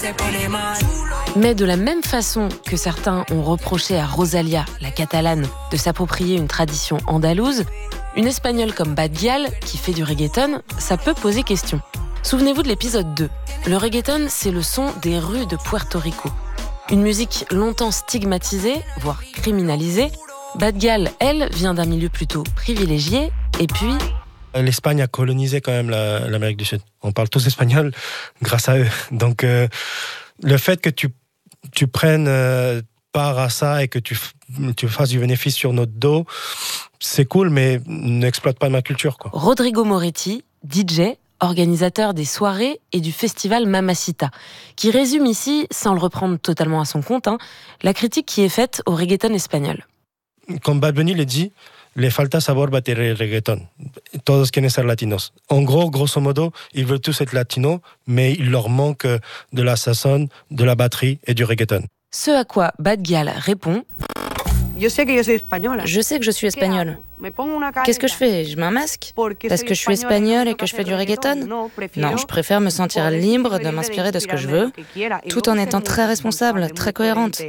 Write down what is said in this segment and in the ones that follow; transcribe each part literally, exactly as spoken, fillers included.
Mais de la même façon que certains ont reproché à Rosalía, la catalane, de s'approprier une tradition andalouse, une espagnole comme Badgal, qui fait du reggaeton, ça peut poser question. Souvenez-vous de l'épisode deux. Le reggaeton, c'est le son des rues de Puerto Rico. Une musique longtemps stigmatisée, voire criminalisée. Badgal, elle, vient d'un milieu plutôt privilégié, et puis... L'Espagne a colonisé quand même la, l'Amérique du Sud. On parle tous espagnol grâce à eux. Donc euh, le fait que tu, tu prennes euh, part à ça et que tu, tu fasses du bénéfice sur notre dos, c'est cool, mais n'exploite pas ma culture, quoi. Rodrigo Moretti, D J, organisateur des soirées et du festival Mamacita, qui résume ici, sans le reprendre totalement à son compte, hein, la critique qui est faite au reggaeton espagnol. Comme Bad Bunny le dit, le falta sabor bater el reggaeton. Todos quieren ser latinos. En gros, grosso modo, ils veulent tous être latinos, mais il leur manque de la sazón, de la batterie et du reggaeton. Ce à quoi Badgal répond: Je sais que je suis espagnole. Je sais que je suis espagnole. Qu'est-ce que je fais? Je mets un masque? Parce que je suis espagnole et que je fais du reggaeton? Non, je préfère me sentir libre de m'inspirer de ce que je veux, tout en étant très responsable, très cohérente.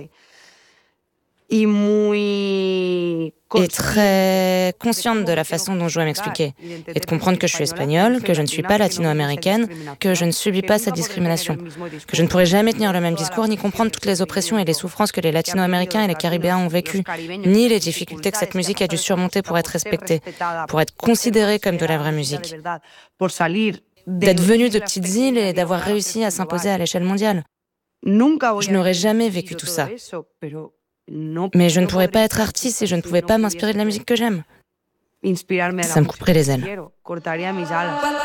Et très consciente de la façon dont je dois m'expliquer. Et de comprendre que je suis espagnole, que je ne suis pas latino-américaine, que je ne subis pas cette discrimination. Que je ne pourrai jamais tenir le même discours, ni comprendre toutes les oppressions et les souffrances que les latino-américains et les caribéens ont vécues, ni les difficultés que cette musique a dû surmonter pour être respectée, pour être considérée comme de la vraie musique. D'être venue de petites îles et d'avoir réussi à s'imposer à l'échelle mondiale. Je n'aurais jamais vécu tout ça. Mais je ne pourrais pas être artiste si je ne pouvais pas m'inspirer de la musique que j'aime. Ça me couperait les ailes.